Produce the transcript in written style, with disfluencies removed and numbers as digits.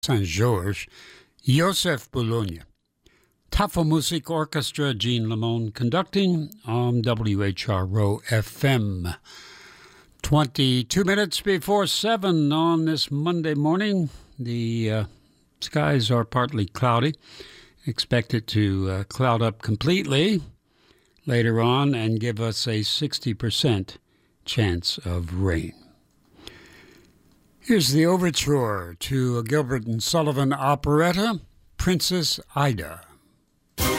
Saint George, Joseph Bologna. Tafel Music Orchestra, Gene Lamone conducting on WHRO FM. 22 minutes before 7 on this Monday morning. The skies are partly cloudy. Expect it to cloud up completely later on and give us a 60% chance of rain. Here's the overture to a Gilbert and Sullivan operetta, Princess Ida.